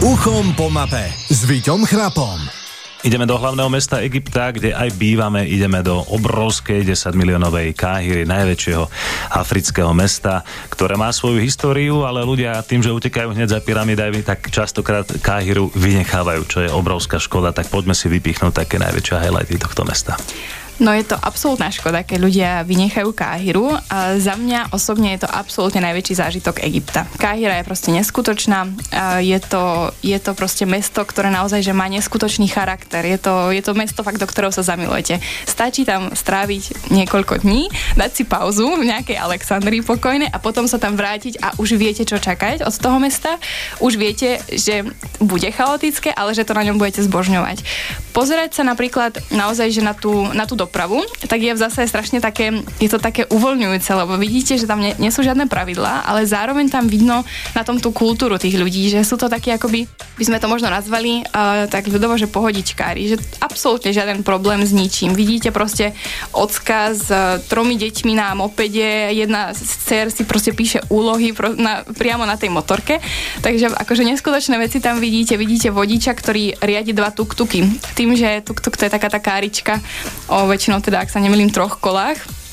Uchom po mape s Víťom Chrapom. Ideme do hlavného mesta Egypta, kde aj bývame. Ideme do obrovskej 10-miliónovej Káhiry, najväčšieho afrického mesta, ktoré má svoju históriu, ale ľudia tým, že utekajú hneď za pyramidami, tak častokrát Káhiru vynechávajú, čo je obrovská škoda. Tak poďme si vypichnúť také najväčšie highlighty tohto mesta. No je to absolútna škoda, keď ľudia vynechajú Káhiru. A za mňa osobne je to absolútne najväčší zážitok Egypta. Káhira je proste neskutočná. Je to proste mesto, ktoré naozaj že má neskutočný charakter. Je to mesto fakt, do ktorého sa zamilujete. Stačí tam stráviť niekoľko dní, dať si pauzu v nejakej Alexandrii pokojne a potom sa tam vrátiť a už viete, čo čakať od toho mesta. Už viete, že bude chaotické, ale že to na ňom budete zbožňovať. Pozerať sa napríklad naozaj, že na tú dopravu, tak je zase strašne také, je to také uvoľňujúce, lebo vidíte, že tam nie sú žiadne pravidlá, ale zároveň tam vidno na tom tú kultúru tých ľudí, že sú to takí akoby, by sme to možno nazvali tak ľudovo, že pohodičkári, že absolútne žiaden problém s ničím. Vidíte proste ocka s 3 deťmi na mopede, jedna z dcer si proste píše úlohy priamo na tej motorke, takže akože neskutočné veci tam vidíte vodiča, ktorý riadi 2 tuk-tuky. Tým, že tuk-tuk to je taká tá kárička väčšinou teda, ak sa nemýlim, 3 kolách.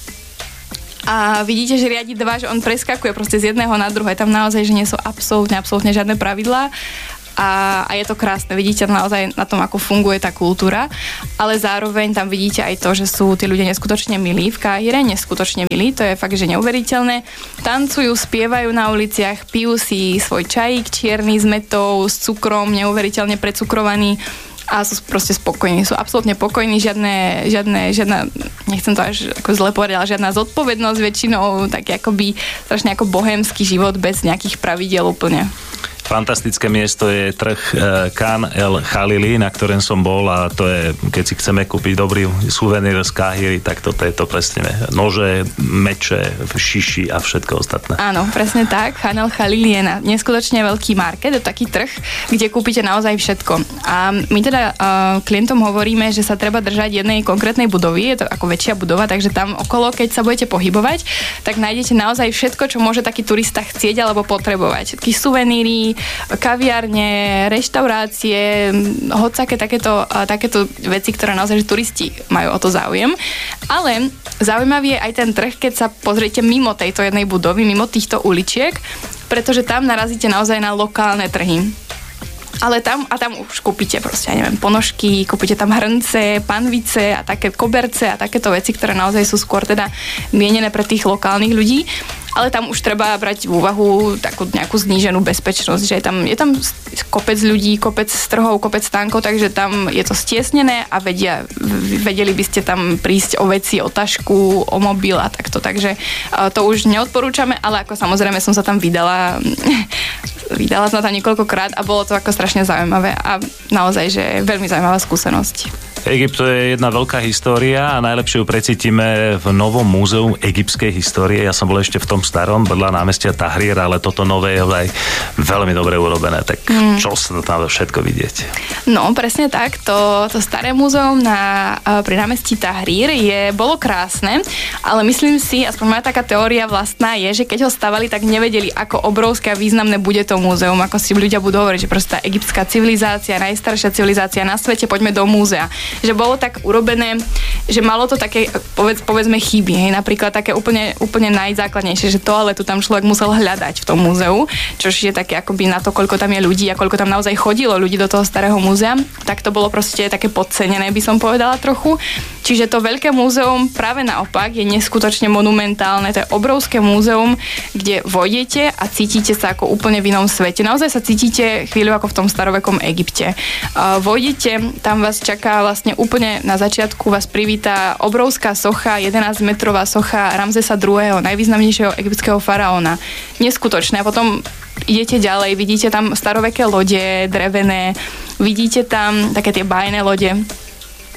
A vidíte, že riadi 2, že on preskakuje proste z jedného na druhé. Tam naozaj, že nie sú absolútne žiadne pravidlá. A je to krásne. Vidíte naozaj na tom, ako funguje tá kultúra. Ale zároveň tam vidíte aj to, že sú tí ľudia neskutočne milí v Káhire. Neskutočne milí. To je fakt, že neuveriteľné. Tancujú, spievajú na uliciach, pijú si svoj čajík čierny s metou, s cukrom, neuveriteľne precukrovaný. A sú proste spokojní, sú absolútne pokojní, žiadna, nechcem to až ako zle povedať, ale žiadna zodpovednosť väčšinou, tak akoby strašne ako bohémsky život bez nejakých pravidiel úplne. Fantastické miesto je trh Khan el Khalili, na ktorom som bol, a to je, keď si chceme kúpiť dobrý suvenír z Káhiry, tak toto je to presne. Nože, meče, šiši a všetko ostatné. Áno, presne tak. Khan el Khalili je neskutočne veľký market, je taký trh, kde kúpite naozaj všetko. A my teda klientom hovoríme, že sa treba držať jednej konkrétnej budovy, je to ako väčšia budova, takže tam okolo, keď sa budete pohybovať, tak nájdete naozaj všetko, čo môže taký turista chcieť alebo potrebovať. Taký suveníry, kaviarne, reštaurácie, hociaké takéto veci, ktoré naozaj že turisti majú o to záujem. Ale zaujímavý je aj ten trh, keď sa pozriete mimo tejto jednej budovy, mimo týchto uličiek, pretože tam narazíte naozaj na lokálne trhy. Ale tam už kúpite proste, ja neviem, ponožky, kúpite tam hrnce, panvice a také koberce a takéto veci, ktoré naozaj sú skôr teda mienené pre tých lokálnych ľudí. Ale tam už treba brať v úvahu takú nejakú zníženú bezpečnosť, že je tam kopec ľudí, kopec strhov, kopec stánkov, takže tam je to stiesnené a vedeli by ste tam prísť o veci, o tašku, o mobil a takto. Takže to už neodporúčame, ale ako samozrejme som sa tam vydala som tam niekoľkokrát a bolo to ako strašne zaujímavé a naozaj, že veľmi zaujímavá skúsenosť. Egypt to je jedna veľká história a najlepšie ju precítime v novom múzeu egyptskej histórie. Ja som bol ešte v tom starom, vedľa námestia Tahrir, ale toto nové je aj veľmi dobre urobené. Tak čo sa tam všetko vidieť? No, presne tak. To staré múzeum pri námestí Tahrir bolo krásne, ale myslím si, aspoň moja taká teória vlastná je, že keď ho stavali, tak nevedeli, ako obrovské a významné bude to múzeum, ako si ľudia budú hovoriť, že proste tá egyptská civilizácia, najstaršia civilizácia na svete, poďme do múzea. Že bolo tak urobené, že malo to také, povedzme, chyby, hej, napríklad také úplne najzákladnejšie, že toaletu tam človek musel hľadať v tom múzeu, čo je také akoby na to, koľko tam je ľudí a koľko tam naozaj chodilo ľudí do toho starého múzea, tak to bolo proste také podcenené, by som povedala trochu. Čiže to veľké múzeum práve naopak je neskutočne monumentálne, to je obrovské múzeum, kde vojdete a cítite sa ako úplne v inom svete. Naozaj sa cítite chvíľu ako v tom starovekom Egypte. Vojdete, tam vás čaká vlastne úplne na začiatku vás privítá obrovská socha, 11-metrová socha Ramzesa II., najvýznamnejšieho egyptského faraóna. Neskutočné. A potom idete ďalej, vidíte tam staroveké lode, drevené, vidíte tam také tie bájne lode.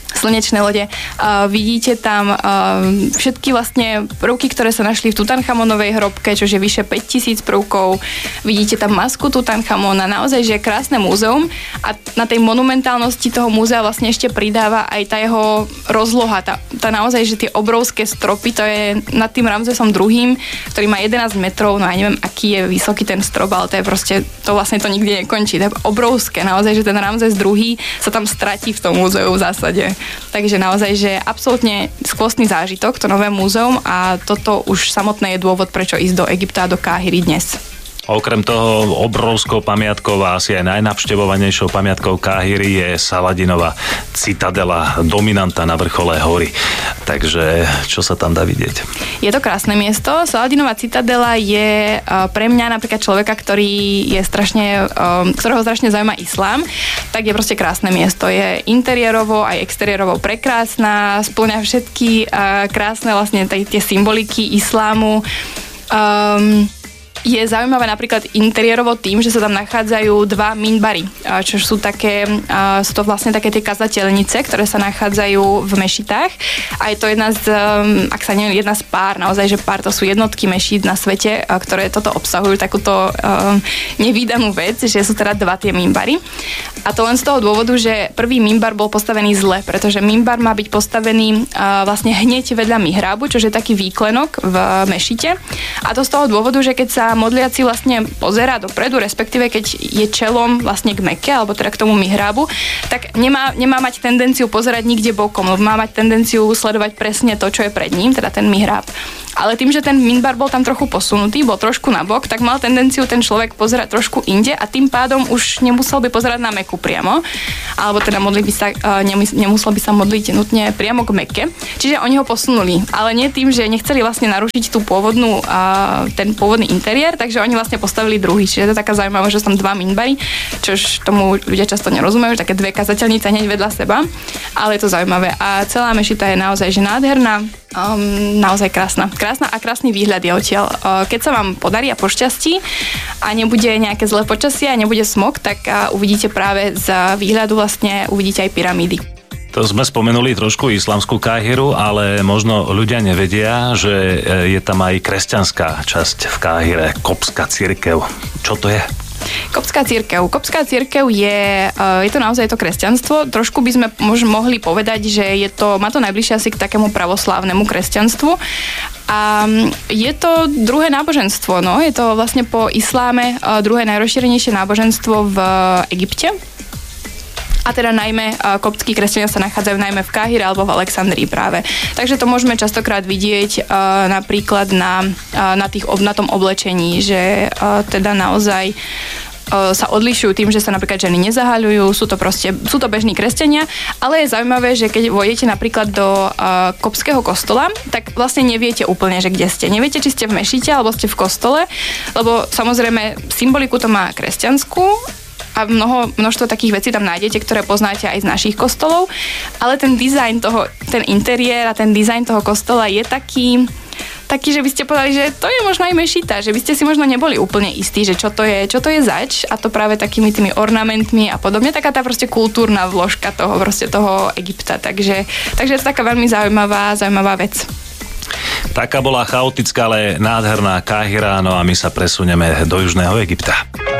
slnečné lode. Vidíte tam všetky vlastne prvky, ktoré sa našli v Tutanchamonovej hrobke, čo je vyše 5000 prvkov. Vidíte tam masku Tutanchamona, naozaj, že je krásne múzeum a na tej monumentálnosti toho múzea vlastne ešte pridáva aj tá jeho rozloha, tá naozaj, že tie obrovské stropy, to je nad tým Ramzesom II, ktorý má 11 metrov, no ja neviem, aký je vysoký ten strop, ale to je proste, to vlastne to nikdy nekončí, to je obrovské, naozaj, že ten Ramzes II sa tam stratí v tom múzeu v zásade. Takže naozaj, že absolútne skvostný zážitok, to nové múzeum a toto už samotné je dôvod, prečo ísť do Egypta a do Káhiry dnes. Okrem toho obrovskou pamiatkou a asi aj najnavštevovanejšou pamiatkou Káhiry je Saladinova citadela, dominanta na vrchole hory. Takže čo sa tam dá vidieť? Je to krásne miesto. Saladinova citadela je pre mňa napríklad človeka, ktorého strašne zaujíma islám, tak je proste krásne miesto. Je interiérovo aj exteriérovo prekrásna, spĺňa všetky krásne vlastne tie symboliky islámu. Je zaujímavé napríklad interiérovo tým, že sa tam nachádzajú 2 minbary, čo sú to vlastne také tie kazateľnice, ktoré sa nachádzajú v mešitách. A je to jedna z pár, naozaj, že pár, to sú jednotky mešít na svete, ktoré toto obsahujú, takúto nevídanú vec, že sú teda 2 tie minbary. A to len z toho dôvodu, že prvý minbar bol postavený zle, pretože minbar má byť postavený vlastne hneď vedľa mihrábu, čo je taký výklenok v mešite. A to z toho dôvodu, že keď sa modliaci vlastne pozerá dopredu, respektíve keď je čelom vlastne k Mekke, alebo teda k tomu mihrábu, tak nemá mať tendenciu pozerať nikde bokom, lebo má mať tendenciu sledovať presne to, čo je pred ním, teda ten mihráb. Ale tým, že ten minbar bol tam trochu posunutý, bol trošku nabok, tak mal tendenciu ten človek pozerať trošku inde a tým pádom už nemusel by pozerať na Meku priamo, alebo teda nemusel by sa modliť nutne priamo k Mekke. Čiže oni ho posunuli, ale nie tým, že nechceli vlastne narušiť tú ten pôvodný interiér, takže oni vlastne postavili druhý. Čiže je to taká zaujímavá, že sú tam 2 minbary, čož tomu ľudia často nerozumejú, že také 2 kazateľnice hneď vedľa seba, ale je to zaujímavé. A celá mešita je naozaj že nádherná, naozaj krásna a krásny výhľad je odtiaľ. Keď sa vám podarí a pošťastí a nebude nejaké zlé počasie a nebude smog, tak uvidíte práve z výhľadu vlastne uvidíte aj pyramídy. To sme spomenuli trošku islamskú Káhiru, ale možno ľudia nevedia, že je tam aj kresťanská časť v Káhire, koptská cirkev. Čo to je? Koptská cirkev je to naozaj to kresťanstvo. Trošku by sme mohli povedať, že má to najbližšie asi k takému pravoslávnemu kresťanstvu. A je to druhé náboženstvo, no. Je to vlastne po isláme druhé najrozšírenejšie náboženstvo v Egypte. A teda najmä koptskí kresťania sa nachádzajú najmä v Káhire alebo v Alexandrii práve. Takže to môžeme častokrát vidieť napríklad na tom oblečení, že teda naozaj sa odlišujú tým, že sa napríklad ženy nezahaľujú, sú to bežní kresťania, ale je zaujímavé, že keď vojdete napríklad do koptského kostola, tak vlastne neviete úplne, že kde ste. Neviete, či ste v mešite alebo ste v kostole, lebo samozrejme symboliku to má kresťanskú, a množstvo takých vecí tam nájdete, ktoré poznáte aj z našich kostolov, ale ten dizajn ten interiér a ten dizajn toho kostola je taký, že by ste povedali, že to je možno aj mešita, že by ste si možno neboli úplne istí, že čo to je zač, a to práve takými tými ornamentmi a podobne, taká tá proste kultúrna vložka toho Egypta, takže je to taká veľmi zaujímavá vec. Taká bola chaotická, ale nádherná Káhira, no a my sa presunieme do Južného Egypta.